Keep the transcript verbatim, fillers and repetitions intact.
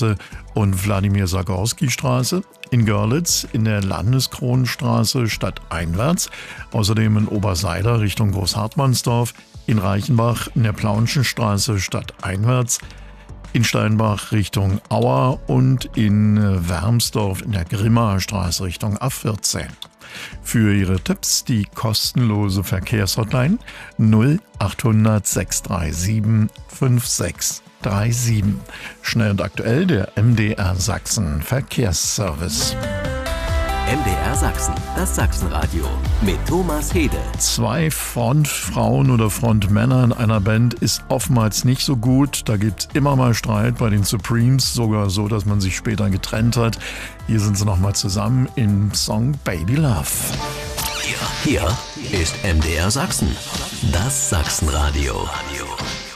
Straße und Wladimir-Sagorski-Straße. In Görlitz in der Landeskronenstraße stadteinwärts. Außerdem in Oberseiler Richtung Großhartmannsdorf. In Reichenbach in der Plauenschenstraße stadteinwärts. In Steinbach Richtung Auer und in Wermsdorf in der Grimmaer Straße Richtung A vierzehn. Für Ihre Tipps die kostenlose Verkehrshotline null achthundert sechs drei sieben fünf sechs drei sieben. Schnell und aktuell der M D R Sachsen Verkehrsservice. M D R Sachsen, das Sachsenradio mit Thomas Hede. Zwei Frontfrauen oder Frontmänner in einer Band ist oftmals nicht so gut. Da gibt es immer mal Streit bei den Supremes, sogar so, dass man sich später getrennt hat. Hier sind sie nochmal zusammen im Song Baby Love. Hier, hier ist M D R Sachsen, das Sachsenradio.